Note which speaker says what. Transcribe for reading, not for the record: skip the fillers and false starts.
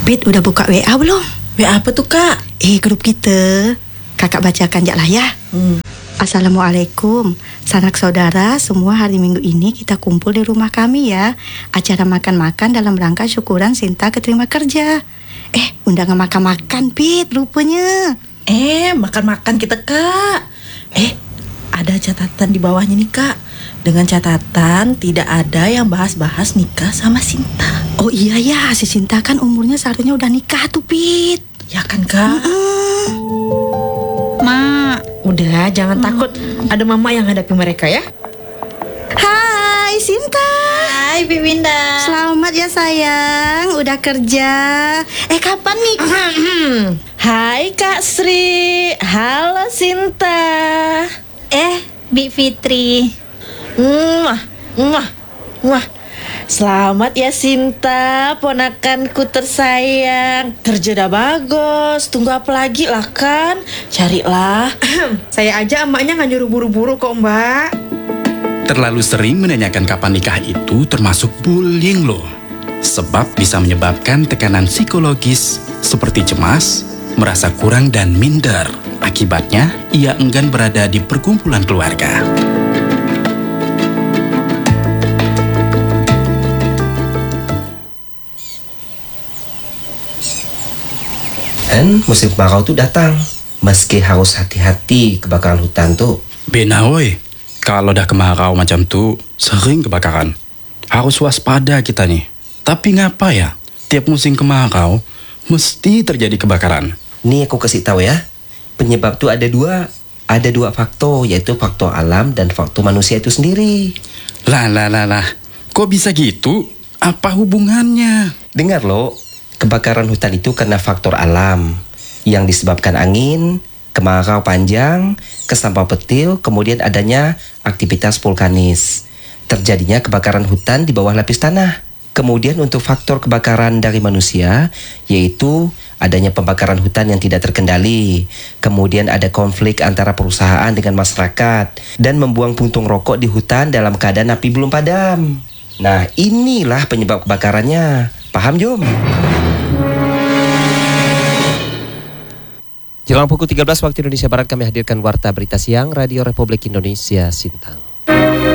Speaker 1: Pit, udah buka WA belum?
Speaker 2: WA apa tuh, Kak?
Speaker 1: Grup kita. Kakak bacakan jak lah ya. Assalamualaikum. Sanak saudara, semua hari Minggu ini kita kumpul di rumah kami ya. Acara makan-makan dalam rangka syukuran Sinta keterima kerja. Undangan makan-makan, Pit, rupanya.
Speaker 2: Makan-makan kita, Kak. Ada catatan di bawahnya nih, Kak. Dengan catatan tidak ada yang bahas-bahas nikah sama Sinta.
Speaker 1: Oh iya ya, si Sinta kan umurnya seharusnya udah nikah tuh, Pit.
Speaker 2: Ya kan, Kak?
Speaker 3: Mak, udah jangan takut. Ada mama yang hadapi mereka ya.
Speaker 1: Hai Sinta.
Speaker 3: Hai Bibinda.
Speaker 1: Selamat ya sayang, udah kerja. Kapan nih?
Speaker 2: Hai Kak Sri. Halo Sinta.
Speaker 3: Bi Fitri.
Speaker 2: Wah. Selamat ya Sinta, ponakanku tersayang. Kerja udah bagus, tunggu apa lagi lah kan? Carilah.
Speaker 3: Saya aja emaknya nggak nyuruh buru-buru kok Mbak.
Speaker 4: Terlalu sering menanyakan kapan nikah itu termasuk bullying loh. Sebab bisa menyebabkan tekanan psikologis seperti cemas, merasa kurang dan minder. Akibatnya, ia enggan berada di perkumpulan keluarga.
Speaker 5: Dan musim kemarau tuh datang. Meski harus hati-hati kebakaran hutan tuh.
Speaker 4: Bena woi, kalau dah kemarau macam tuh sering kebakaran. Harus waspada kita nih. Tapi ngapa ya? Tiap musim kemarau mesti terjadi kebakaran.
Speaker 5: Nih aku kasih tahu ya. Penyebab tuh ada dua. Ada dua faktor, yaitu faktor alam dan faktor manusia itu sendiri.
Speaker 4: Lah. Kok bisa gitu? Apa hubungannya?
Speaker 5: Dengar loh, kebakaran hutan itu karena faktor alam yang disebabkan angin, kemarau panjang, kesampah petir, kemudian adanya aktivitas vulkanis. Terjadinya kebakaran hutan di bawah lapis tanah. Kemudian untuk faktor kebakaran dari manusia, yaitu adanya pembakaran hutan yang tidak terkendali. Kemudian ada konflik antara perusahaan dengan masyarakat dan membuang puntung rokok di hutan dalam keadaan api belum padam. Nah, inilah penyebab kebakarannya. Paham, Jom?
Speaker 6: Jelang pukul 13 waktu Indonesia Barat kami hadirkan Warta Berita Siang Radio Republik Indonesia Sintang.